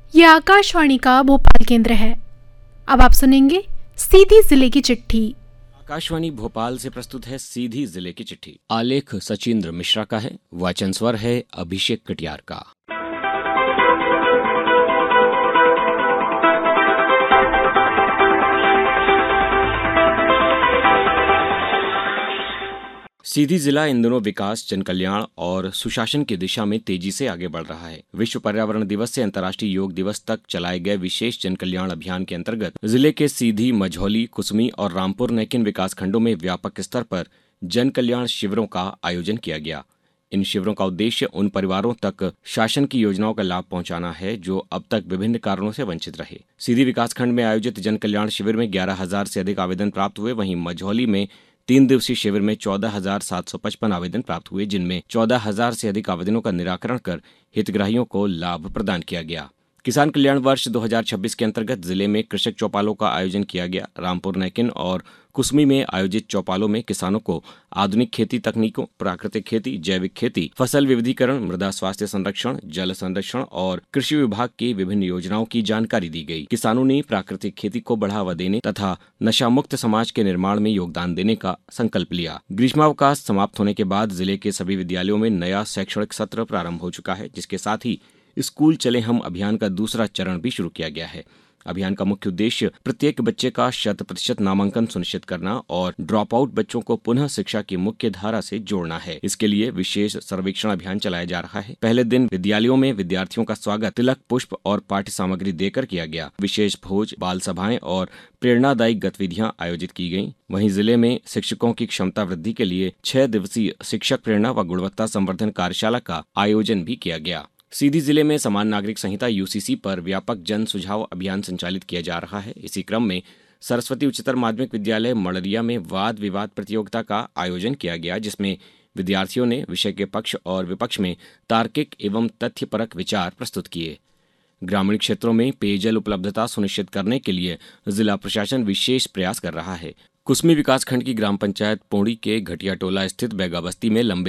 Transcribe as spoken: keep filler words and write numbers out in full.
ये आकाशवाणी का भोपाल केंद्र है। अब आप सुनेंगे सीधी जिले की चिट्ठी। आकाशवाणी भोपाल से प्रस्तुत है सीधी जिले की चिट्ठी। आलेख सचिंद्र मिश्रा का है, वाचन स्वर है अभिषेक कटियार का। सीधी जिला इन दिनों विकास, जन कल्याण और सुशासन की दिशा में तेजी से आगे बढ़ रहा है। विश्व पर्यावरण दिवस से अंतर्राष्ट्रीय योग दिवस तक चलाए गए विशेष जन कल्याण अभियान के अंतर्गत जिले के सीधी, मझौली, कुसमी और रामपुर नैकिन विकास खंडों में व्यापक स्तर पर जन कल्याण शिविरों का आयोजन किया गया। इन शिविरों का उद्देश्य उन परिवारों तक शासन की योजनाओं का लाभ पहुंचाना है जो अब तक विभिन्न कारणों से वंचित रहे। सीधी विकासखंड में आयोजित जन कल्याण शिविर में ग्यारह हजार से अधिक आवेदन प्राप्त हुए। वहीं मझौली में तीन दिवसीय शिविर में चौदह हजार सात सौ पचपन आवेदन प्राप्त हुए, जिनमें चौदह हजार से अधिक आवेदनों का निराकरण कर हितग्राहियों को लाभ प्रदान किया गया। किसान कल्याण वर्ष दो हजार छब्बीस के अंतर्गत जिले में कृषक चौपालों का आयोजन किया गया। रामपुर नैकिन और कुसमी में आयोजित चौपालों में किसानों को आधुनिक खेती तकनीकों, प्राकृतिक खेती, जैविक खेती, फसल विविधीकरण, मृदा स्वास्थ्य संरक्षण, जल संरक्षण और कृषि विभाग की विभिन्न योजनाओं की जानकारी दी गई। किसानों ने प्राकृतिक खेती को बढ़ावा देने तथा नशा मुक्त समाज के निर्माण में योगदान देने का संकल्प लिया। ग्रीष्मावकाश समाप्त होने के बाद जिले के सभी विद्यालयों में नया शैक्षणिक सत्र प्रारंभ हो चुका है, जिसके साथ ही स्कूल चले हम अभियान का दूसरा चरण भी शुरू किया गया है। अभियान का मुख्य उद्देश्य प्रत्येक बच्चे का शत प्रतिशत नामांकन सुनिश्चित करना और ड्रॉप आउट बच्चों को पुनः शिक्षा की मुख्य धारा से जोड़ना है। इसके लिए विशेष सर्वेक्षण अभियान चलाया जा रहा है। पहले दिन विद्यालयों में विद्यार्थियों का स्वागत तिलक, पुष्प और पाठ्य सामग्री देकर किया गया। विशेष भोज, बाल सभाएं और प्रेरणादायी गतिविधियां आयोजित की गयी। वहीं जिले में शिक्षकों की क्षमता वृद्धि के लिए छह दिवसीय शिक्षक प्रेरणा व गुणवत्ता संवर्धन कार्यशाला का आयोजन भी किया गया। सीधी जिले में समान नागरिक संहिता यूसीसी पर व्यापक जन सुझाव अभियान संचालित किया जा रहा है। इसी क्रम में सरस्वती उच्चतर माध्यमिक विद्यालय मड़रिया में वाद विवाद प्रतियोगिता का आयोजन किया गया, जिसमें विद्यार्थियों ने विषय के पक्ष और विपक्ष में तार्किक एवं तथ्यपरक विचार प्रस्तुत किए। ग्रामीण क्षेत्रों में पेयजल उपलब्धता सुनिश्चित करने के लिए जिला प्रशासन विशेष प्रयास कर रहा है। कुसमी विकासखंड की ग्राम पंचायत पोड़ी के घटिया टोला स्थित बैगा बस्ती में लंबे